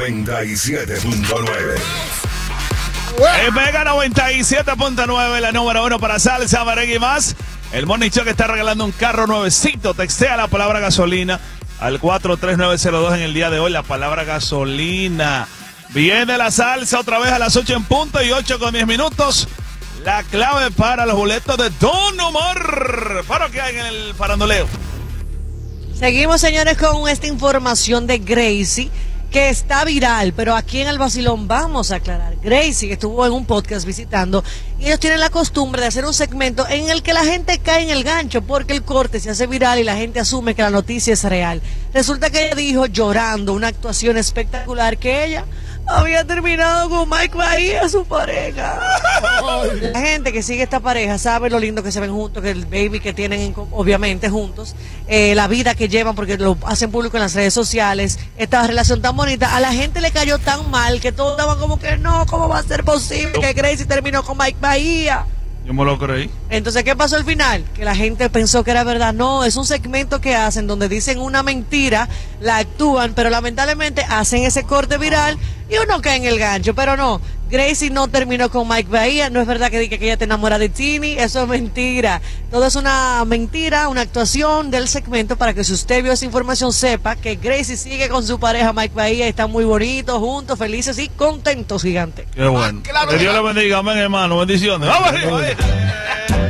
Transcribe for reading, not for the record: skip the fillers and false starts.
97.9. Mega 97.9, la número 1 para salsa, merengue y más. El Morning Show que está regalando un carro nuevecito. Textea la palabra gasolina al 43902 en el día de hoy. La palabra gasolina. Viene la salsa otra vez a las 8 en punto y 8 con 10 minutos. La clave para los boletos de Don Omar. ¿Para qué hay en el farandoleo? Seguimos, señores, con esta información de Gracie, que está viral, pero aquí en el vacilón vamos a aclarar. Gracie, que estuvo en un podcast visitando, y ellos tienen la costumbre de hacer un segmento en el que la gente cae en el gancho, porque el corte se hace viral y la gente asume que la noticia es real. Resulta que ella dijo, llorando, una actuación espectacular, que ella había terminado con Mike Bahía, su pareja. La gente que sigue esta pareja sabe lo lindo que se ven juntos, que el baby que tienen obviamente juntos, la vida que llevan porque lo hacen público en las redes sociales, esta relación tan bonita. A la gente le cayó tan mal que todos estaban como que no, ¿cómo va a ser posible que Gracie terminó con Mike Bahía? Yo me lo creí. Entonces, ¿qué pasó al final? Que la gente pensó que era verdad. No, es un segmento que hacen donde dicen una mentira, la actúan, pero lamentablemente hacen ese corte viral y uno cae en el gancho. Pero no, Gracie no terminó con Mike Bahía. No es verdad que diga que ella te enamora de Tini. Eso es mentira. Todo es una mentira, una actuación del segmento para que si usted vio esa información sepa que Gracie sigue con su pareja Mike Bahía y están muy bonitos, juntos, felices y contentos, gigante. Qué bueno. Que Dios le bendiga, amén, hermano. Bendiciones. Vamos arriba.